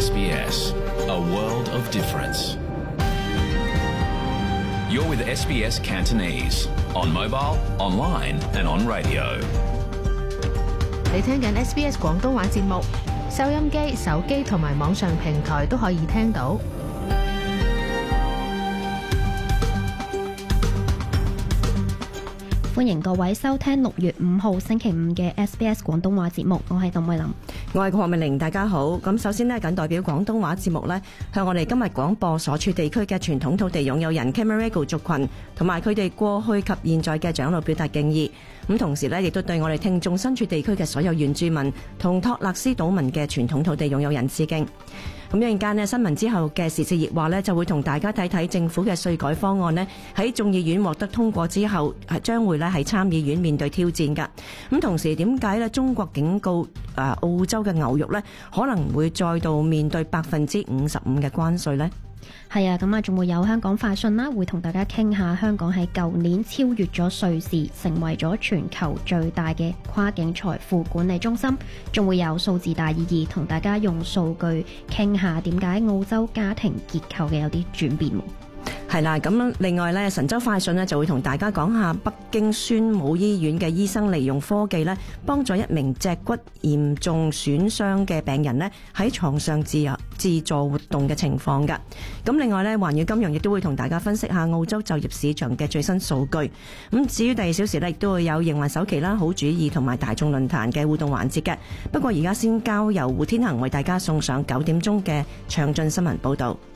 SBS, a world of difference. You're with SBS Cantonese, on mobile, online and on radio. 你聽緊 SBS 廣東話節目，收音機、手機同埋網上平台都可以聽到。 歡迎各位收聽6月5號星期五嘅 SBS 廣東話節目，我係鄧慧琳， 我係鄺美玲，大家好。咁首先呢，謹代表廣東話節目呢，向我哋今日廣播所處地區嘅傳統土地擁有人 Cammeraygal 族群同埋佢哋過去及現在嘅長老表達敬意。咁同時呢，亦都對我哋聽眾身處地區嘅所有原住民同托勒斯島民嘅傳統土地擁有人致敬。咁一陣間呢，新聞之後嘅時事熱話呢，就會同大家睇睇政府嘅稅改方案呢，喺眾議院獲得通過之後，將會呢喺參議院面對挑戰㗎。咁同時點解呢？中國警告澳洲嘅牛肉呢，可能會再度面對55%嘅關稅呢？ 係啊，咁啊，仲會有香港快訊啦，會同大家傾下香港喺舊年超越咗瑞士，成為咗全球最大嘅跨境財富管理中心。仲會有數字大意義，同大家用數據傾下點解澳洲家庭結構嘅有啲轉變。 係啦，咁另外呢，神州快訊呢就會同大家講下北京宣武醫院嘅醫生利用科技呢，幫助一名脊骨嚴重損傷嘅病人呢喺床上自助活動嘅情況㗎。咁另外呢，環宇金融亦都會同大家分析下澳洲就業市場嘅最新數據。咁至於第2小時呢，亦都會有營運首期啦、好主意同埋大眾論壇嘅互動環節嘅。不過而家先交由胡天恒為大家送上9點鐘嘅詳盡新聞報導。